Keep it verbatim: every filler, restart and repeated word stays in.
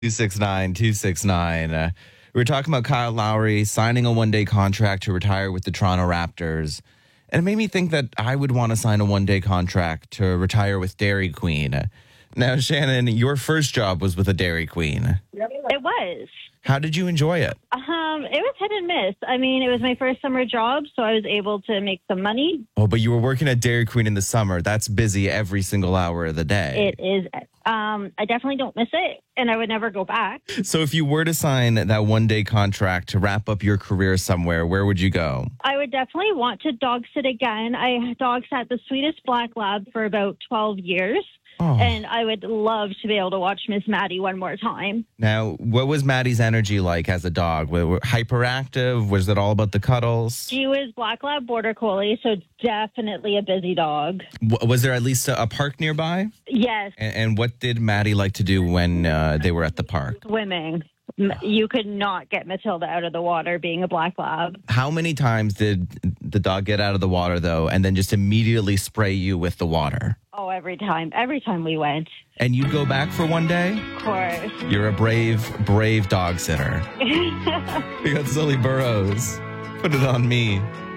two six nine, two six nine. Uh, we were talking about Kyle Lowry signing a one day contract to retire with the Toronto Raptors. And it made me think that I would want to sign a one day contract to retire with Dairy Queen. Now, Shannon, your first job was with a Dairy Queen. It was. How did you enjoy it? Um, it was hit and miss. I mean, it was my first summer job, so I was able to make some money. Oh, but you were working at Dairy Queen in the summer. That's busy every single hour of the day. It is. Um, I definitely don't miss it, and I would never go back. So if you were to sign that one-day contract to wrap up your career somewhere, where would you go? I would definitely want to dog sit again. I dog sat the sweetest black lab for about twelve years. Oh. And I would love to be able to watch Miss Maddie one more time. Now, what was Maddie's energy like as a dog? Were, were hyperactive? Was it all about the cuddles? She was Black Lab Border Collie, so definitely a busy dog. W- was there at least a, a park nearby? Yes. And, and what did Maddie like to do when uh, they were at the park? Swimming. M- You could not get Matilda out of the water being a Black Lab. How many times did the dog get out of the water, though, and then just immediately spray you with the water? Oh, every time. Every time we went. And you'd go back for one day? Of course. You're a brave, brave dog sitter. We got Sully Burrows. Put it on me.